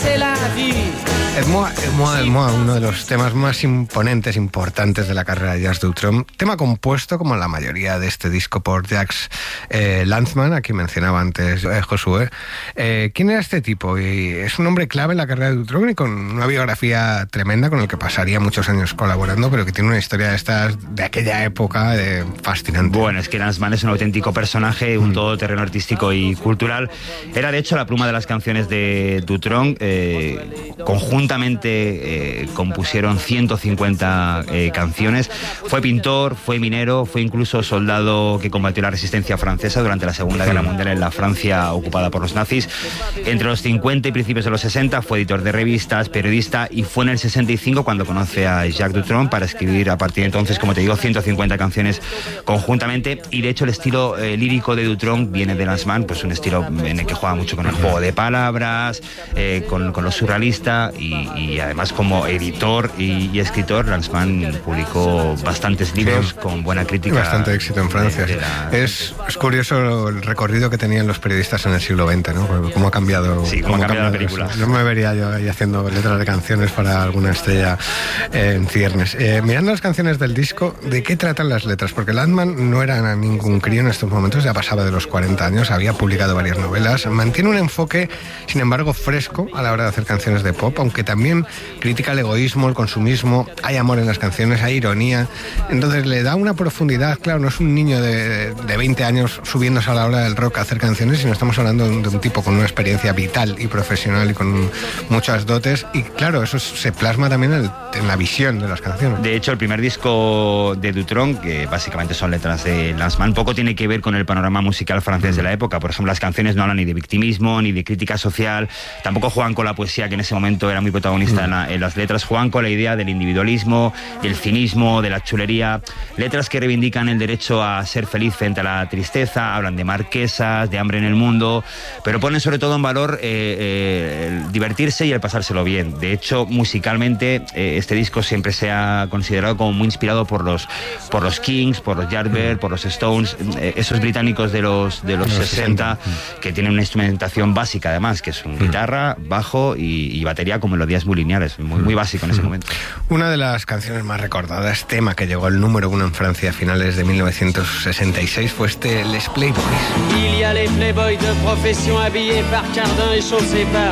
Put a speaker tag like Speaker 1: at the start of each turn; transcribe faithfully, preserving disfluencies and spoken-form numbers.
Speaker 1: c'est la vie.
Speaker 2: Edmoa, Edmoa, Edmoa, uno de los temas más imponentes, importantes de la carrera de Jacques Dutronc. Tema compuesto, como la mayoría de este disco, por Jacques eh, Lanzmann, a quien mencionaba antes eh, Josué. Eh, ¿Quién era este tipo? Y es un hombre clave en la carrera de Dutronc y con una biografía tremenda con el que pasaría muchos años colaborando, pero que tiene una historia de estas, de aquella época, eh, fascinante.
Speaker 3: Bueno, es que Lanzmann es un auténtico personaje, un mm. todoterreno artístico y cultural. Era, de hecho, la pluma de las canciones de Dutronc. Eh, conjuntamente eh, compusieron ciento cincuenta eh, canciones. Fue pintor, fue minero, fue incluso soldado que combatió la resistencia francesa durante la Segunda Guerra Mundial en la Francia ocupada por los nazis. Entre los cincuenta y principios de los sesenta fue editor de revistas, periodista, y fue en el sesenta y cinco cuando conoce a Jacques Dutronc para escribir a partir de entonces, como te digo, ciento cincuenta canciones conjuntamente. Y de hecho el estilo eh, lírico de Dutronc viene de Lanzmann, pues un estilo en el que juega mucho con el juego de palabras, eh, con, con lo surrealista, y, y además como editor y, y escritor, Lanzmann publicó bastantes libros sí, con buena crítica.
Speaker 2: Bastante éxito en Francia. De, de la, es, es curioso el recorrido que tenían los periodistas en el siglo veinte, ¿no? Cómo ha cambiado,
Speaker 3: sí, cómo cómo ha cambiado, cambiado la película.
Speaker 2: Eso. No me vería yo ahí haciendo letras de canciones para alguna estrella eh, en ciernes. Eh, mirando las canciones del disco, ¿de qué tratan las letras? Porque Lanzmann no era ningún crío en estos momentos, ya pasaba de los cuarenta años, había publicado varias novelas, mantiene un enfoque, sin embargo, fresco a la hora de hacer canciones de pop, aunque también critica el egoísmo, el consumismo, hay amor en las canciones, hay ironía, entonces le da una profundidad. Claro, no es un niño de, de veinte años subiéndose a la hora del rock a hacer canciones, sino estamos hablando de un, de un tipo con una experiencia vital y profesional y con muchas dotes, y claro, eso se plasma también en, el, en la visión de las canciones.
Speaker 3: De hecho, el primer disco de Dutronc, que básicamente son letras de Lanzmann, poco tiene que ver con el panorama musical francés mm. de la época. Por ejemplo, las canciones no hablan ni de victimismo, ni de crítica social, tampoco juegan con la poesía, que en ese momento era muy protagonista mm. en, la, en las letras, juegan con la idea del individualismo, del cinismo, de la chulería, letras que reivindican el derecho a ser feliz frente a la tristeza, hablan de marquesas, de hambre en el mundo, pero ponen sobre todo en valor eh, eh, el divertirse y el pasárselo bien. De hecho, musicalmente, eh, este disco siempre se ha considerado como muy inspirado por los, por los Kings, por los Yardbirds, por los Stones, eh, esos británicos de los, de los sesenta, que tienen una instrumentación básica además, que es un guitarra, bajo y, y batería con melodías muy lineales, muy, muy básico en ese momento.
Speaker 2: Una de las canciones más recordadas, tema que llegó al número uno en Francia a finales de mil novecientos sesenta y seis, fue este Les Playboys.
Speaker 1: Il y a les Playboys de profession habillés par Cardin et chaussés par